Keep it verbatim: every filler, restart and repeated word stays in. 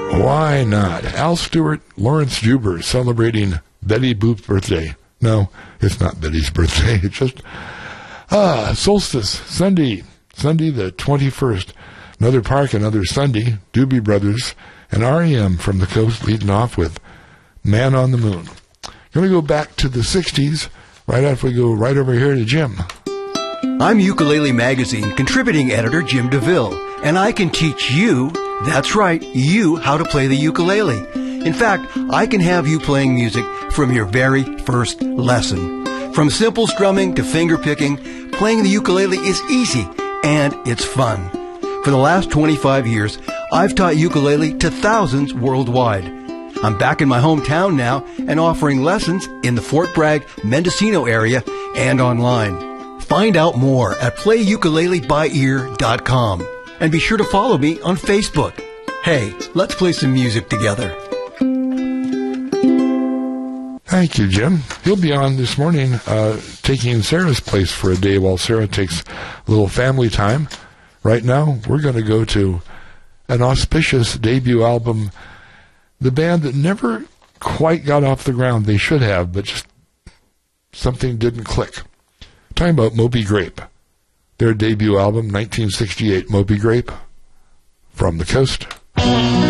Why not? Al Stewart, Lawrence Juber celebrating Betty Boop's birthday. No, it's not Betty's birthday. It's just, ah, solstice, Sunday, Sunday the twenty-first. Another Park, another Sunday, Doobie Brothers, and R E M from the coast leading off with Man on the Moon. Going to go back to the sixties, right after we go right over here to Jim. I'm Ukulele Magazine contributing editor Jim DeVille, and I can teach you, that's right, you, how to play the ukulele. In fact, I can have you playing music from your very first lesson. From simple strumming to finger picking, playing the ukulele is easy, and it's fun. For the last twenty-five years, I've taught ukulele to thousands worldwide. I'm back in my hometown now and offering lessons in the Fort Bragg, Mendocino area and online. Find out more at play ukulele by ear dot com. And be sure to follow me on Facebook. Hey, let's play some music together. Thank you, Jim. He'll be on this morning uh, taking Sarah's place for a day while Sarah takes a little family time. Right now, we're going to go to an auspicious debut album, the band that never quite got off the ground. They should have, but just something didn't click. Talking about Moby Grape. Their debut album, nineteen sixty-eight, Moby Grape, from the coast.